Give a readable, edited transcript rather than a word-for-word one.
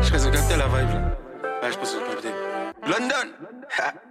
pense qu'elles ont capté la vibe. Ouais, je pense qu'elles ont capté. London.